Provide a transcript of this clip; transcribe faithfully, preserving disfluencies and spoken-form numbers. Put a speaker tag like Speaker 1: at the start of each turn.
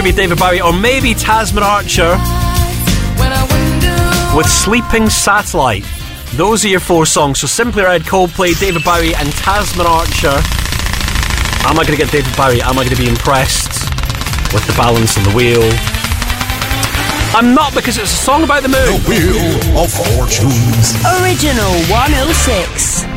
Speaker 1: be David Bowie or maybe Tasman Archer with Sleeping Satellite. Those are your four songs. So Simply Red, Coldplay, David Bowie and Tasman Archer. Am I going to get David Bowie? Am I going to be impressed with the balance on the wheel? I'm not, because it's a song about the moon.
Speaker 2: The Wheel of Fortunes.
Speaker 3: Original one oh six.